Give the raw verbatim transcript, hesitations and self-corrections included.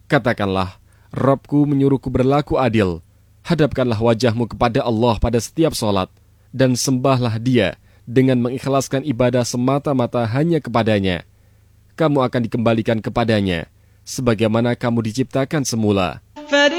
Katakanlah, Rabbku menyuruhku berlaku adil. Hadapkanlah wajahmu kepada Allah pada setiap sholat, dan sembahlah Dia dengan mengikhlaskan ibadah semata-mata hanya kepadanya. Kamu akan dikembalikan kepadanya, sebagaimana kamu diciptakan semula.